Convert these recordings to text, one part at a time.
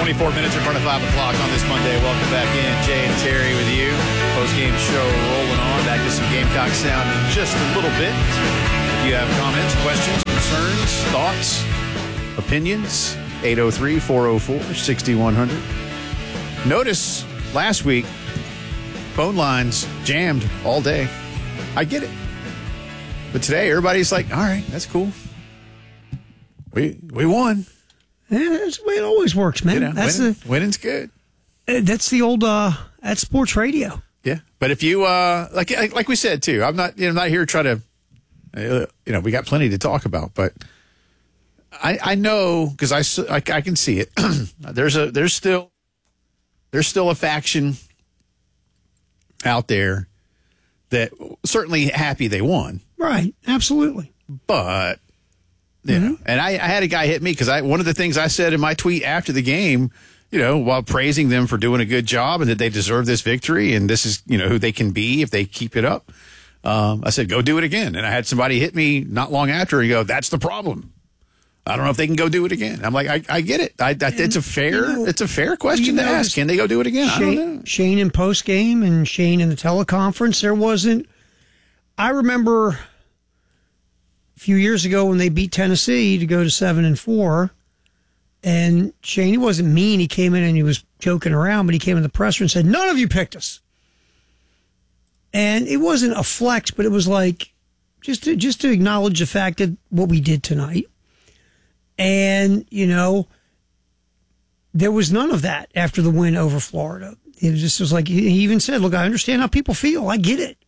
24 minutes in front of 5 o'clock on this Monday. Welcome back in. Jay and Terry with you. Post-game show rolling on. Back to some Gamecock sound in just a little bit. If you have comments, questions, concerns, thoughts, opinions, 803-404-6100. Notice last week, phone lines jammed all day. I get it. But today, everybody's like, all right, that's cool. We won. Yeah, that's the way it always works, man. You know, winning's good. That's the old that's sports radio. Yeah, but if you like we said too, I'm not here to try to we got plenty to talk about, but I know because I can see it. there's still a faction out there that certainly happy they won. Right, absolutely. But you know, and I had a guy hit me because one of the things I said in my tweet after the game, while praising them for doing a good job and that they deserve this victory and this is, who they can be if they keep it up. I said, go do it again. And I had somebody hit me not long after and go, that's the problem. I don't know if they can go do it again. I'm like, I get it. It's a fair question to ask. Can they go do it again? I don't know. Shane in post game and Shane in the teleconference, there wasn't. I remember a few years ago when they beat Tennessee to go to 7-4. And Shane, he wasn't mean. He came in and he was joking around, but he came in the presser and said, none of you picked us. And it wasn't a flex, but it was like just to acknowledge the fact that what we did tonight. And, there was none of that after the win over Florida. It was like, he even said, look, I understand how people feel. I get it.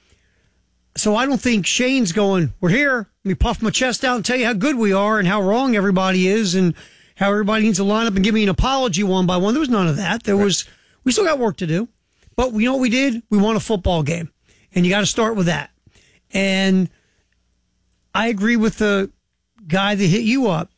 So I don't think Shane's going, we're here. Let me puff my chest out and tell you how good we are and how wrong everybody is and how everybody needs to line up and give me an apology one by one. There was none of that. We still got work to do. But you know what we did? We won a football game. And you got to start with that. And I agree with the guy that hit you up.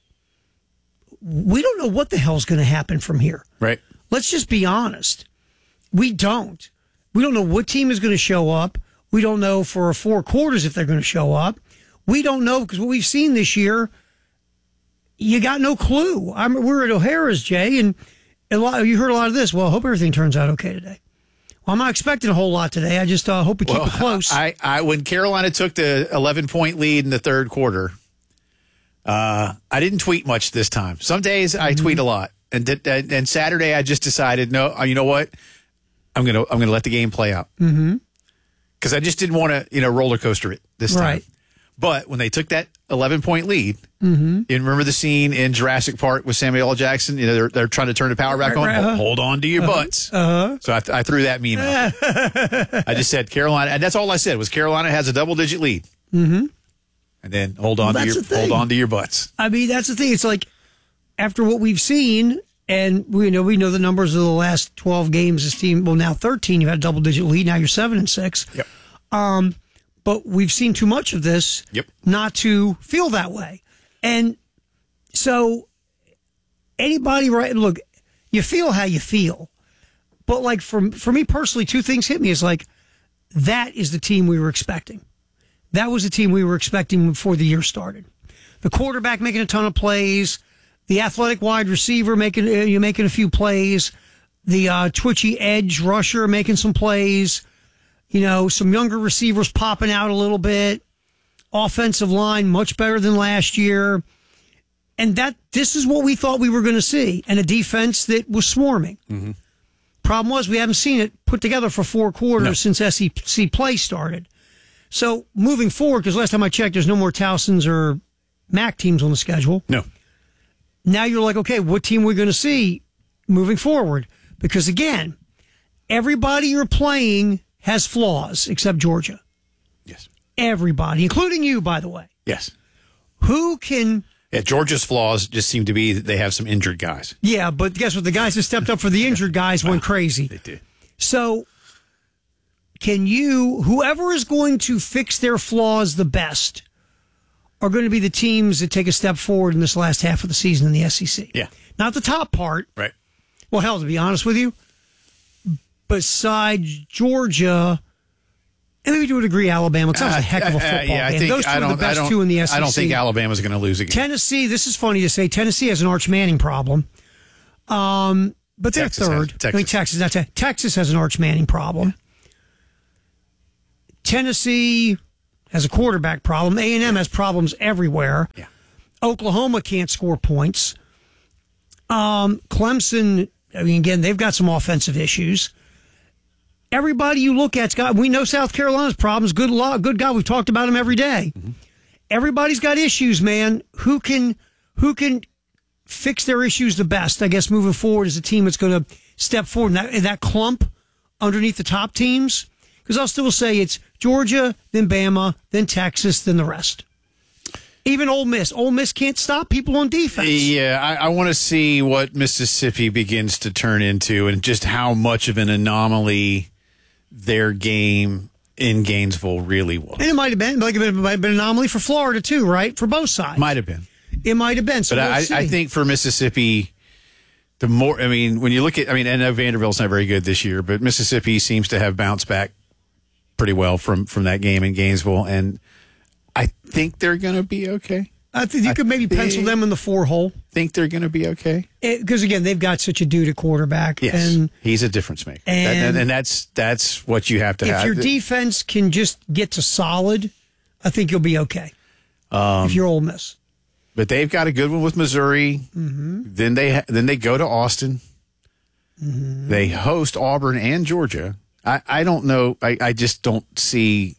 We don't know what the hell's going to happen from here. Right. Let's just be honest. We don't. We don't know what team is going to show up. We don't know for 4 quarters if they're going to show up. We don't know because what we've seen this year, you got no clue. We're at O'Hara's, Jay, and you heard a lot of this. Well, I hope everything turns out okay today. Well, I'm not expecting a whole lot today. I just hope we keep it close. When Carolina took the 11-point lead in the third quarter, I didn't tweet much this time. Some days I tweet a lot, and Saturday I just decided, no, you know what? I'm gonna let the game play out because I just didn't want to roller coaster it this time. Right. But when they took that 11-point lead, you remember the scene in Jurassic Park with Samuel L. Jackson? They're trying to turn the power back on. Hold on to your butts. So I threw that meme out. I just said Carolina, and that's all I said was Carolina has a double-digit lead. And then hold on to your butts. I mean, that's the thing. It's like after what we've seen, and we know the numbers of the last 12 games. This team, well, now 13. You've had a double-digit lead. Now you're 7-6. Yep. But we've seen too much of this not to feel that way. And so anybody, right? Look, you feel how you feel. But like for me personally, 2 things hit me. It's like that is the team we were expecting. That was the team we were expecting before the year started. The quarterback making a ton of plays, the athletic wide receiver making a few plays, the twitchy edge rusher making some plays, some younger receivers popping out a little bit, offensive line much better than last year. And this is what we thought we were going to see, and a defense that was swarming. Problem was we haven't seen it put together for 4 quarters since SEC play started. So moving forward, because last time I checked, there's no more Towson's or MAC teams on the schedule. No. Now you're like, okay, what team are we going to see moving forward? Because again, everybody you're playing has flaws except Georgia. Yes. Everybody, including you, by the way. Yes. Who can... Yeah, Georgia's flaws just seem to be that they have some injured guys. Yeah, but guess what? The guys that stepped up for the injured guys went crazy. They did. So... whoever is going to fix their flaws the best are going to be the teams that take a step forward in this last half of the season in the SEC. Yeah. Not the top part. Right. Well, hell, to be honest with you, besides Georgia, and maybe to a degree Alabama, because that was a heck of a football game. Those two are the best 2 in the SEC. I don't think Alabama's going to lose again. Tennessee, this is funny to say, Tennessee has an Arch Manning problem. But they're Texas third. Texas has an Arch Manning problem. Yeah. Tennessee has a quarterback problem. A&M has problems everywhere. Yeah. Oklahoma can't score points. Clemson, I mean, again, they've got some offensive issues. Everybody you look at's got. We know South Carolina's problems. Good God, we've talked about them every day. Mm-hmm. Everybody's got issues, man. Who can fix their issues the best? I guess moving forward is a team that's going to step forward in that clump underneath the top teams. Because I'll still say it's Georgia, then Bama, then Texas, then the rest. Even Ole Miss. Ole Miss can't stop people on defense. Yeah, I want to see what Mississippi begins to turn into and just how much of an anomaly their game in Gainesville really was. And it might have been an anomaly for Florida too, right? For both sides. Might have been. It might have been. So but I think for Mississippi, when you look at, I know Vanderbilt's not very good this year, but Mississippi seems to have bounced back pretty well from that game in Gainesville, and I think they're going to be okay. I think you could maybe pencil them in the 4-hole. Think they're going to be okay? Because, again, they've got such a dude at quarterback. Yes, and he's a difference maker. And that's what you have to have. If your defense can just get to solid, I think you'll be okay if you're Ole Miss. But they've got a good one with Missouri. Mm-hmm. Then they go to Austin. Mm-hmm. They host Auburn and Georgia. I don't know. I just don't see...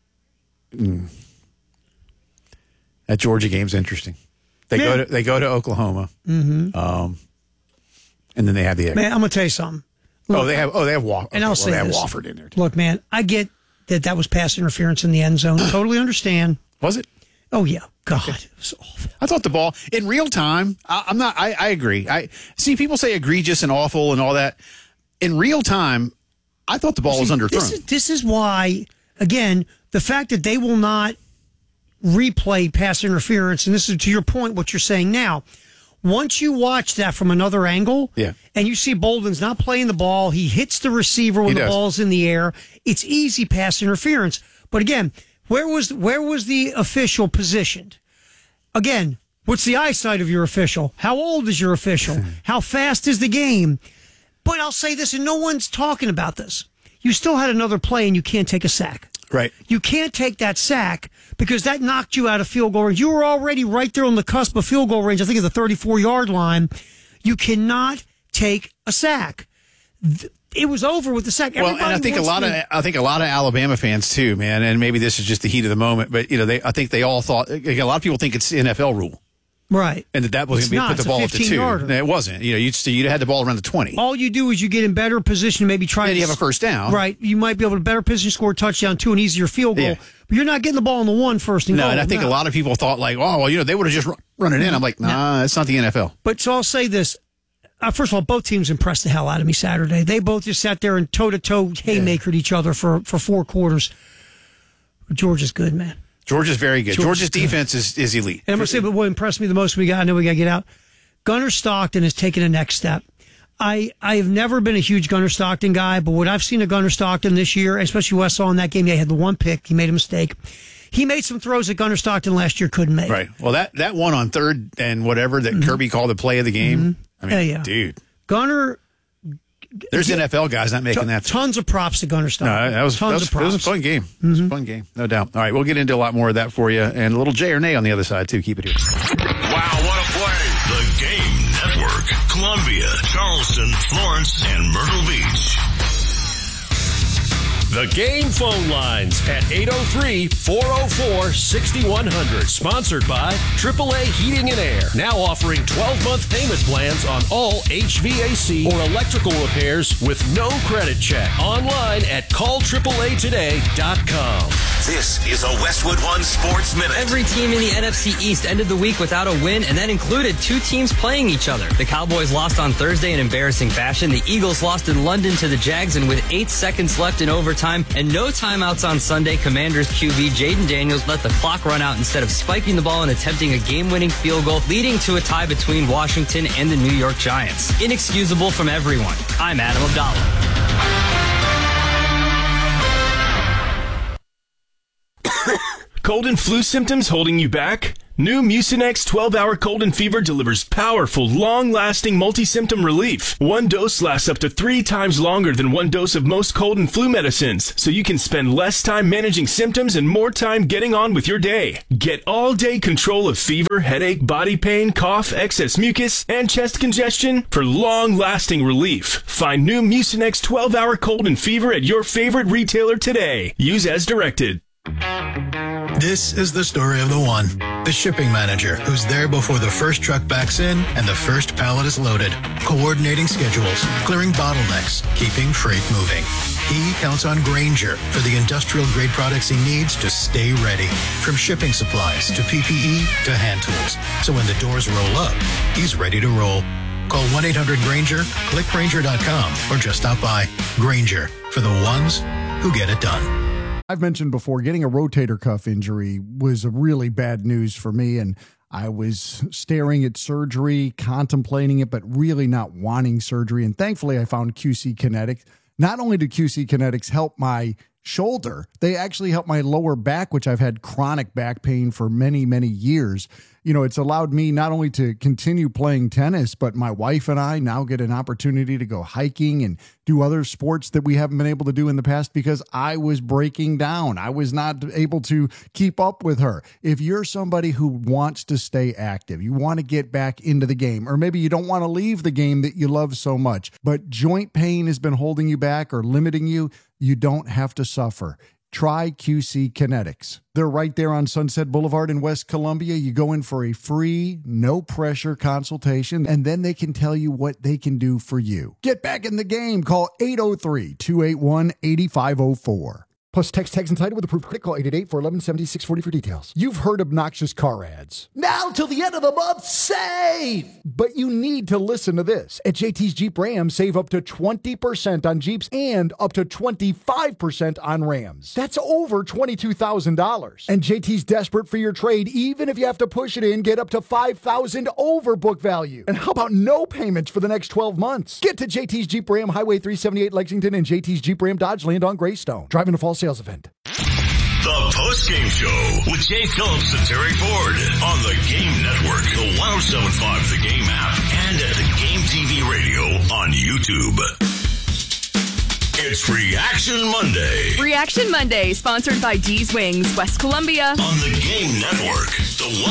That Georgia game's interesting. They go to Oklahoma, and then they have the egg. Man, I'm gonna tell you something. Look, they have Wofford. And I'll say they have this. Wofford in there too. Look, man, I get that was pass interference in the end zone. Totally understand. Was it? Oh yeah. God, it was awful. I thought the ball in real time. I'm not. I agree. I see people say egregious and awful and all that. In real time, I thought the ball was underthrown. This is why, again, the fact that they will not replay pass interference, and this is to your point what you're saying now. Once you watch that from another angle, and you see Bolden's not playing the ball, he hits the receiver when the ball's in the air, it's easy pass interference. But again, where was the official positioned? Again, what's the eyesight of your official? How old is your official? How fast is the game? But I'll say this, and no one's talking about this. You still had another play, and you can't take a sack. Right. You can't take that sack because that knocked you out of field goal range. You were already right there on the cusp of field goal range. I think it's the 34-yard line. You cannot take a sack. It was over with the sack. Well, and I think a lot of Alabama fans too, man. And maybe this is just the heat of the moment, but I think they all thought a lot of people think it's the NFL rule. Right. And that was going to put the ball at the 2. Yarder. It wasn't. You'd had the ball around the 20. All you do is you get in better position to maybe try and you have a first down. Right. You might be able to better position, score a touchdown, 2, an easier field goal. Yeah. But you're not getting the ball on the 1 first and goal. And I think a lot of people thought like, oh, well, they would have just run it in. I'm like, nah, it's not the NFL. But so I'll say this. First of all, both teams impressed the hell out of me Saturday. They both just sat there and toe-to-toe haymakered each other for 4 quarters. Georgia's good, man. Georgia's very good. Georgia's defense is elite. And I'm going to say, but what impressed me the most, I know we got to get out. Gunnar Stockton has taken a next step. I have never been a huge Gunnar Stockton guy, but what I've seen of Gunnar Stockton this year, especially what I saw in that game, he had the one pick. He made a mistake. He made some throws that Gunnar Stockton last year couldn't make. Right. Well, that one on 3rd and whatever that Kirby called the play of the game. Dude. Gunnar. There's NFL guys not making that. Tons of props to Gunnar Stockton. No, that was a fun game. It was a fun game, no doubt. All right, we'll get into a lot more of that for you, and a little J or nay on the other side, too. Keep it here. Wow, what a play. The Game Network. Columbia, Charleston, Florence, and Myrtle Beach. The Game phone lines at 803-404-6100. Sponsored by AAA Heating and Air. Now offering 12-month payment plans on all HVAC or electrical repairs with no credit check. Online at callAAAtoday.com. This is a Westwood One Sports Minute. Every team in the NFC East ended the week without a win, and that included 2 teams playing each other. The Cowboys lost on Thursday in embarrassing fashion. The Eagles lost in London to the Jags, and with 8 seconds left in overtime and no timeouts on Sunday, Commanders QB Jaden Daniels let the clock run out instead of spiking the ball and attempting a game-winning field goal, leading to a tie between Washington and the New York Giants. Inexcusable from everyone. I'm Adam Abdallah. Cold and flu symptoms holding you back? New Mucinex 12-Hour Cold and Fever delivers powerful, long-lasting multi-symptom relief. One dose lasts up to 3 times longer than one dose of most cold and flu medicines, so you can spend less time managing symptoms and more time getting on with your day. Get all-day control of fever, headache, body pain, cough, excess mucus, and chest congestion for long-lasting relief. Find new Mucinex 12-Hour Cold and Fever at your favorite retailer today. Use as directed. This is the story of the one, the shipping manager, who's there before the first truck backs in and the first pallet is loaded, coordinating schedules, clearing bottlenecks, keeping freight moving. He counts on Grainger for the industrial-grade products he needs to stay ready, from shipping supplies to PPE to hand tools. So when the doors roll up, he's ready to roll. Call 1-800-GRAINGER, click Grainger.com, or just stop by. Grainger, for the ones who get it done. I've mentioned before, getting a rotator cuff injury was a really bad news for me, and I was staring at surgery, contemplating it, but really not wanting surgery. And thankfully, I found QC Kinetics. Not only did QC Kinetics help my shoulder, they actually helped my lower back, which I've had chronic back pain for many, many years. You know, it's allowed me not only to continue playing tennis, but my wife and I now get an opportunity to go hiking and do other sports that we haven't been able to do in the past because I was breaking down. I was not able to keep up with her. If you're somebody who wants to stay active, you want to get back into the game, or maybe you don't want to leave the game that you love so much, but joint pain has been holding you back or limiting you, you don't have to suffer. Try QC Kinetics. They're right there on Sunset Boulevard in West Columbia. You go in for a free, no-pressure consultation, and then they can tell you what they can do for you. Get back in the game. Call 803-281-8504. Plus, text tags and title with approved credit. Call 888-411-7640 for details. You've heard obnoxious car ads. Now till the end of the month, save! But you need to listen to this. At JT's Jeep Ram, save up to 20% on Jeeps and up to 25% on Rams. That's over $22,000. And JT's desperate for your trade. Even if you have to push it in, get up to $5,000 over book value. And how about no payments for the next 12 months? Get to JT's Jeep Ram, Highway 378 Lexington, and JT's Jeep Ram Dodge Land on Greystone. Driving to Fall Sales event. The Post-Game Show with Jay Phillips and Terry Ford on the Game Network, the 107.5 The Game app, and at the Game TV radio on YouTube. It's Reaction Monday. Reaction Monday, sponsored by D's Wings, West Columbia. On the Game Network, the